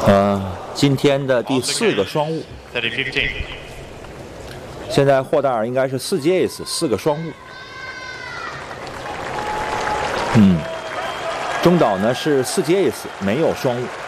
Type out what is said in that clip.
今天的第4个双误，现在霍达尔应该是4接 ace，4个双误。中岛呢是4接 ace，没有双误。